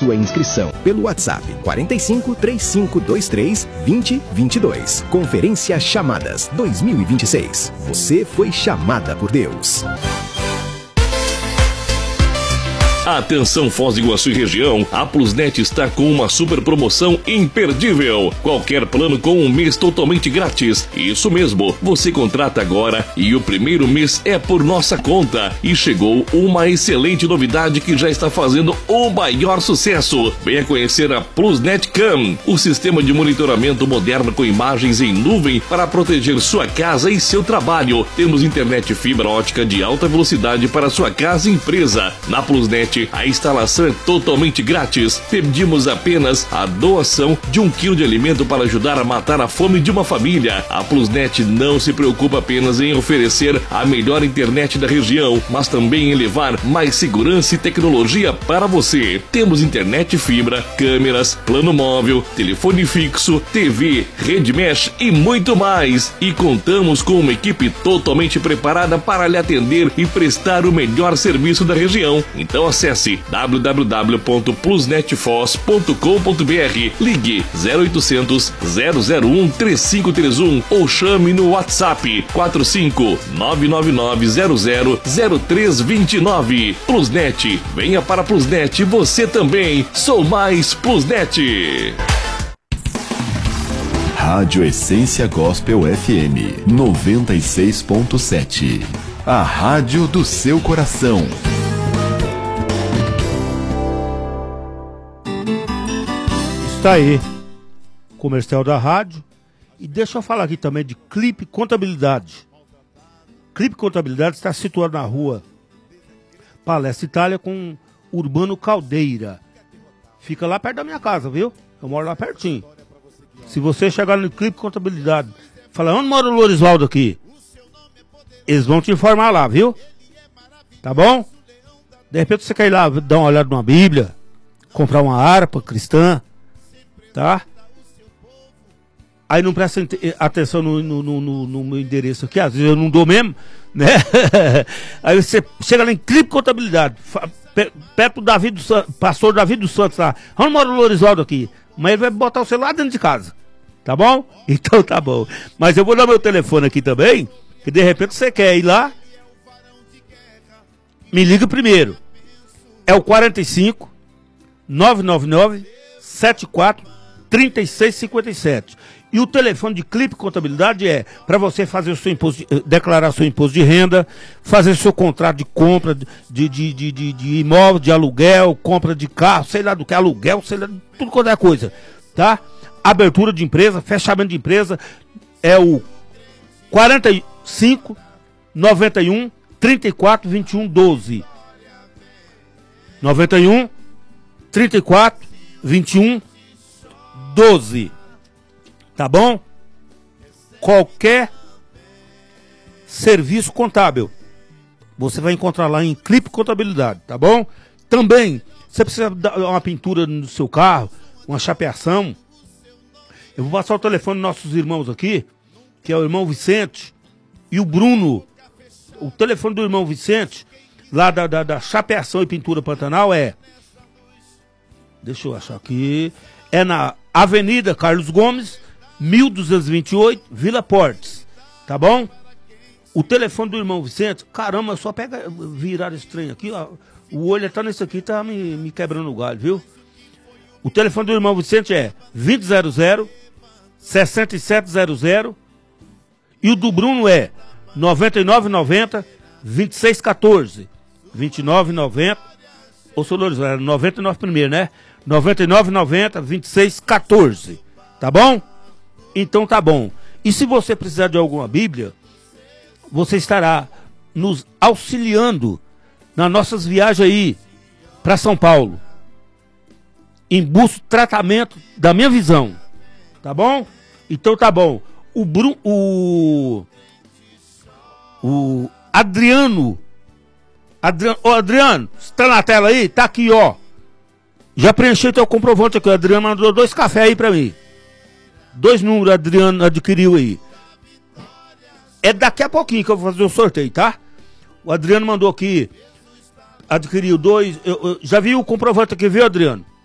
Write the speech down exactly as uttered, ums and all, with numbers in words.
sua inscrição pelo WhatsApp quarenta e cinco, trinta e cinco, vinte e três, vinte, vinte e dois. Conferência Chamadas dois mil e vinte e seis. Você foi chamada por Deus. Atenção Foz do Iguaçu e região, a Plusnet está com uma super promoção imperdível. Qualquer plano com um mês totalmente grátis. Isso mesmo, você contrata agora e o primeiro mês é por nossa conta. E chegou uma excelente novidade que já está fazendo o maior sucesso. Venha conhecer a Plusnet Cam, o sistema de monitoramento moderno com imagens em nuvem para proteger sua casa e seu trabalho. Temos internet fibra ótica de alta velocidade para sua casa e empresa. Na Plusnet, a instalação é totalmente grátis. Pedimos apenas a doação de um quilo de alimento para ajudar a matar a fome de uma família. A Plusnet não se preocupa apenas em oferecer a melhor internet da região, mas também em levar mais segurança e tecnologia para você. Temos internet fibra, câmeras, plano móvel, telefone fixo, T V, rede mesh e muito mais. E contamos com uma equipe totalmente preparada para lhe atender e prestar o melhor serviço da região. Então acesse Acesse w w w ponto plusnetfoz ponto com ponto b r, ligue zero oitocentos, zero zero um, três cinco três um ou chame no WhatsApp quatro cinco nove nove nove zero zero zero três dois nove. Plusnet, venha para Plusnet você também. Sou mais Plusnet. Rádio Essência Gospel F M noventa e seis ponto sete. A rádio do seu coração. Está aí, comercial da rádio. E deixa eu falar aqui também de Clipe Contabilidade. Clipe Contabilidade está situado na rua Palestra Itália com Urbano Caldeira. Fica lá perto da minha casa, viu? Eu moro lá pertinho. Se você chegar no Clipe Contabilidade, falar, onde mora o Lorisvaldo aqui? Eles vão te informar lá, viu? Tá bom? De repente você quer ir lá dar uma olhada numa Bíblia, comprar uma harpa cristã, tá? Aí não presta atenção no, no, no, no meu endereço aqui, às vezes eu não dou mesmo, né? Aí você chega lá em Clipe Contabilidade, perto do Davi do Santos, pastor Davi dos Santos lá. Onde mora o Lorisvaldo aqui? Mas ele vai botar o celular dentro de casa, tá bom? Então tá bom. Mas eu vou dar meu telefone aqui também, que de repente você quer ir lá, me liga primeiro. É o quarenta e cinco, nove nove nove, sete quatro, três seis cinco sete. E o telefone de Clipe Contabilidade é para você fazer o seu imposto, de, declarar seu imposto de renda, fazer seu contrato de compra de, de, de, de, de imóvel, de aluguel, compra de carro, sei lá do que, aluguel, sei lá, tudo quanto é coisa, tá? Abertura de empresa, fechamento de empresa, é o quarenta e cinco, noventa e um, trinta e quatro, vinte e um, doze. noventa e um, trinta e quatro, vinte e um, doze. Tá bom? Qualquer serviço contábil você vai encontrar lá em Clipe Contabilidade, tá bom? Também, você precisa dar uma pintura no seu carro, uma chapeação. Eu vou passar o telefone dos nossos irmãos aqui, que é o irmão Vicente e o Bruno. O telefone do irmão Vicente, lá da, da, da chapeação e pintura Pantanal é... Deixa eu achar aqui... É na Avenida Carlos Gomes, mil duzentos e vinte e oito, Vila Portes, tá bom? O telefone do irmão Vicente, caramba, só pega, virar esse trem aqui, ó, o olho tá nesse aqui, tá me, me quebrando o galho, viu? O telefone do irmão Vicente é vinte zero zero, sessenta e sete zero zero e o do Bruno é noventa e nove noventa, vinte e seis quatorze, vinte e nove noventa, ô Solores, era noventa e nove primeiro, né? noventa e nove noventa, vinte e seis quatorze, tá bom? Então tá bom. E se você precisar de alguma Bíblia, você estará nos auxiliando nas nossas viagens aí para São Paulo, em busca do tratamento da minha visão, tá bom? Então tá bom. O Bru, o o Adriano, Adriano, ô Adriano, você tá na tela aí? Tá aqui, ó. Já preenchi teu comprovante aqui, o Adriano mandou dois cafés aí pra mim. Dois números o Adriano adquiriu aí. É daqui a pouquinho que eu vou fazer o sorteio, tá? O Adriano mandou aqui, adquiriu dois, eu, eu, já viu o comprovante aqui, viu, Adriano?